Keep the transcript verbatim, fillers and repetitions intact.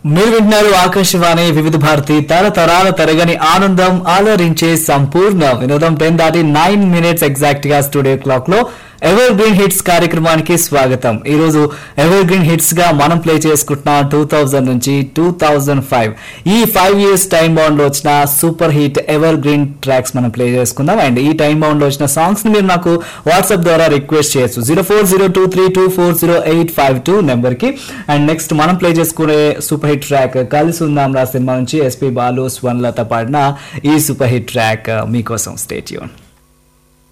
మీరు వింటున్నారు ఆకాశవాణి వివిధ భారతి తరతరాల తరగని ఆనందం ఆలరించే సంపూర్ణ వినోదం. టెన్ దాటి నైన్ మినిట్స్ ఎగ్జాక్ట్ గా స్టూడియో క్లాక్ లో ఎవర్ గ్రీన్ హిట్స్ కార్యక్రమానికి స్వాగతం. ఈ రోజు ఎవర్ గ్రీన్ హిట్స్ గా మనం ప్లే చేసుకుంటున్నాం టూ థౌజండ్ నుంచి టూ థౌజండ్ ఫైవ్ ఈ ఫైవ్ ఇయర్స్ టైం బౌండ్ లో వచ్చిన super hit ever green tracks మనం ప్లే చేసుకుందాం. అండ్ ఈ టైం బౌండ్ లో వచ్చిన సాంగ్స్ ని మీరు నాకు వాట్సాప్ ద్వారా రిక్వెస్ట్ చేయొచ్చు zero four zero two three two four zero eight five two number కి. అండ్ నెక్స్ట్ మనం ప్లే చేసుకునే సూపర్ హిట్ ట్రాక్ కలిసి ఉందాం రా సినిమా నుంచి ఎస్పీ బాలు స్వర్ణలత పాడిన ఈ సూపర్ హిట్ ట్రాక్ మీకోసం. Stay tune.